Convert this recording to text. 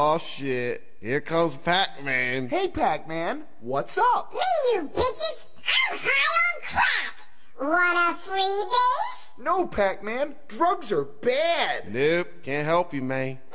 Oh shit. Here comes Pac-Man. Hey, Pac-Man, what's up? Me, you bitches! I'm high on crack! Want a freebase? No, Pac-Man, drugs are bad. Nope, can't help you, man.